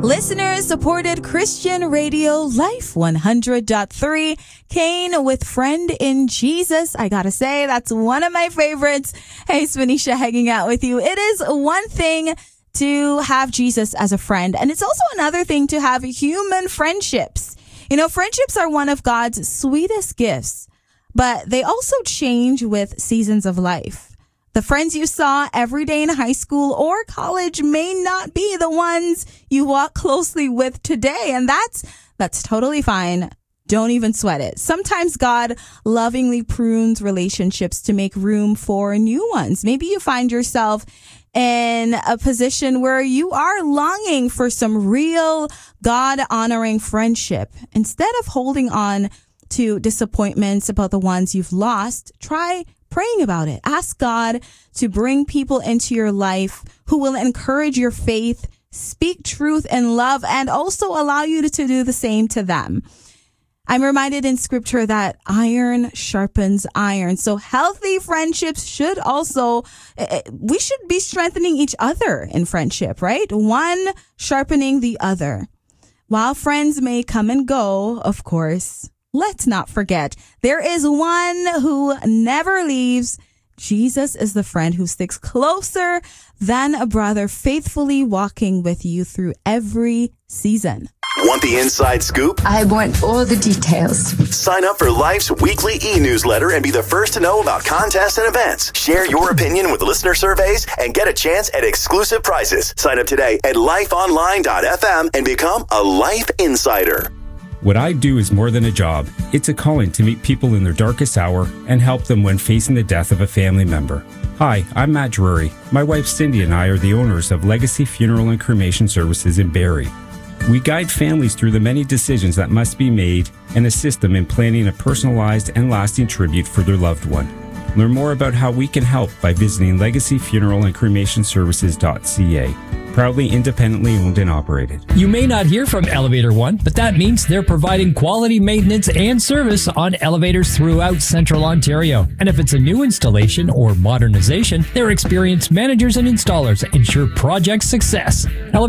Listener-supported Christian radio, Life 100.3, Kane with Friend in Jesus. I gotta say, that's one of my favorites. Hey, Spanisha hanging out with you. It is one thing to have Jesus as a friend, and it's also another thing to have human friendships. You know, friendships are one of God's sweetest gifts, but they also change with seasons of life. The friends you saw every day in high school or college may not be the ones you walk closely with today. And that's totally fine. Don't even sweat it. Sometimes God lovingly prunes relationships to make room for new ones. Maybe you find yourself in a position where you are longing for some real God-honoring friendship. Instead of holding on to disappointments about the ones you've lost, try praying about it. Ask God to bring people into your life who will encourage your faith, speak truth in love, and also allow you to do the same to them. I'm reminded in scripture that iron sharpens iron. So healthy friendships should also, we should be strengthening each other in friendship, right? One sharpening the other. While friends may come and go, of course, let's not forget, there is one who never leaves. Jesus is the friend who sticks closer than a brother, faithfully walking with you through every season. Want the inside scoop? I want all the details. Sign up for Life's weekly e-newsletter and be the first to know about contests and events. Share your opinion with listener surveys and get a chance at exclusive prizes. Sign up today at lifeonline.fm and become a Life Insider. What I do is more than a job. It's a calling to meet people in their darkest hour and help them when facing the death of a family member. Hi, I'm Matt Drury. My wife Cindy and I are the owners of Legacy Funeral and Cremation Services in Barrie. We guide families through the many decisions that must be made and assist them in planning a personalized and lasting tribute for their loved one. Learn more about how we can help by visiting legacyfunerallandcremationservices.ca. Proudly independently owned and operated. You may not hear from Elevator One, but that means they're providing quality maintenance and service on elevators throughout Central Ontario. And if it's a new installation or modernization, their experienced managers and installers ensure project success.